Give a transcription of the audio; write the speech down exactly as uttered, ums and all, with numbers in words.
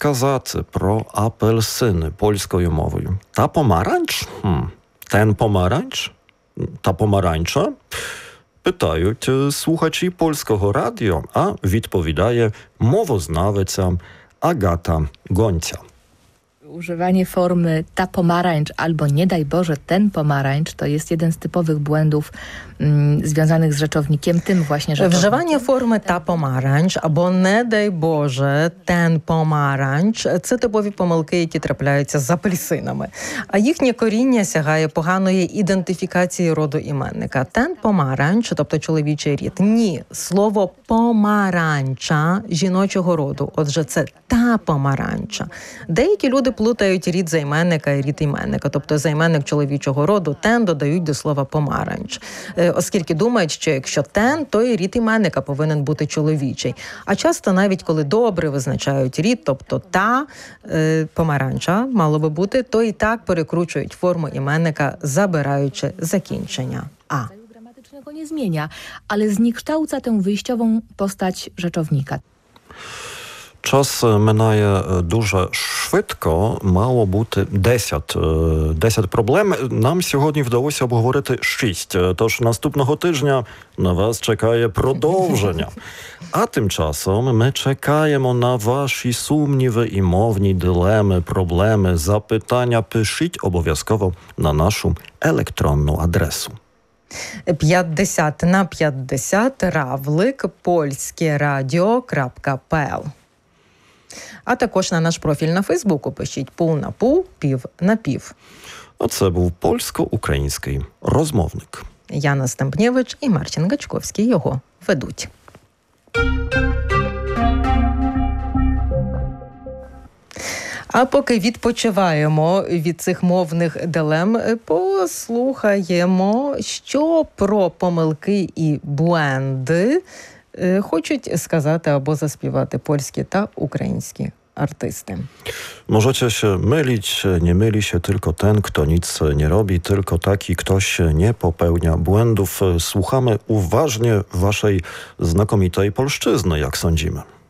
сказати про апельсини польською мовою? Та помаранч? Хм. Ten pomarańcz? Та помаранча? Питають слухачі польського радіо, а відповідає мовознавиця Agata Gońca. Używanie formy ta pomarańcz albo nie daj Boże ten pomarańcz to jest jeden z typowych błędów mm, związanych z rzeczownikiem, tym właśnie rzeczownikiem. Вживання форми та помаранч або не дай Боже ten помаранч – це типові помилки, які трапляються з апельсинами. А їхнє коріння сягає поганої ідентифікації роду іменника. Ten помаранч, тобто чоловічий рід. Ні, слово помаранча жіночого роду. Отже, це та помаранча. Деякі люди плутають рід займенника і рід іменника. Тобто займенник чоловічого роду ten додають до слова помаранч. Оскільки думають, що якщо ten, то і рід іменника повинен бути чоловічий. А часто навіть коли добре визначають рід, тобто та е, помаранча мало би бути, то і так перекручують форму іменника, забираючи закінчення «a». Gramatycznego nie zmienia, ale zniekształca tę wyjściową postać rzeczownika. Час минає дуже швидко, мало бути десять, десять проблем. Нам сьогодні вдалося обговорити шість, тож наступного тижня на вас чекає продовження. А тим часом ми чекаємо на ваші сумніви і мовні дилеми, проблеми, запитання. Пишіть обов'язково на нашу електронну адресу. п'ятдесят на п'ятдесят равлик польське радіо крапка пе ел. А також на наш профіль на Фейсбуку пишіть пул на пул, пів на пів. А це був польсько-український розмовник. Яна Стемпнєвич і Марчин Гачковський його ведуть. А поки відпочиваємо від цих мовних дилем, послухаємо, що про помилки і бленди хочуть сказати або заспівати польські та українські artysty. Możecie się mylić, nie myli się tylko ten, kto nic nie robi, tylko taki ktoś nie popełnia błędów. Słuchamy uważnie waszej znakomitej polszczyzny, jak sądzimy.